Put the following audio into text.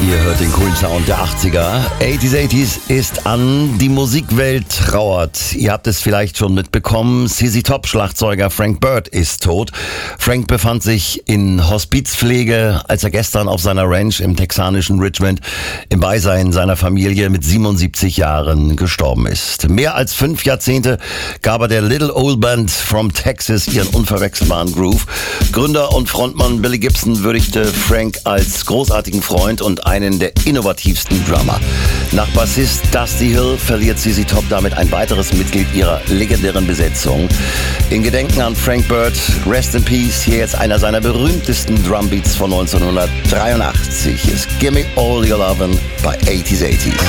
Ihr hört den coolen Sound der 80er. 80s ist an, die Musikwelt trauert. Ihr habt es vielleicht schon mitbekommen, ZZ Top Schlagzeuger Frank Bird ist tot. Frank befand sich in Hospizpflege, als er gestern auf seiner Ranch im texanischen Richmond im Beisein seiner Familie mit 77 Jahren gestorben ist. Mehr als 5 Jahrzehnte gab er der Little Old Band from Texas ihren unverwechselbaren Groove. Gründer und Frontmann Billy Gibson würdigte Frank als großartigen Freund und einen der innovativsten Drummer. Nach Bassist Dusty Hill verliert ZZ Top damit ein weiteres Mitglied ihrer legendären Besetzung. In Gedenken an Frank Bird, Rest in Peace, hier jetzt einer seiner berühmtesten Drumbeats von 1983 ist Gimme All Your Lovin' bei 80s.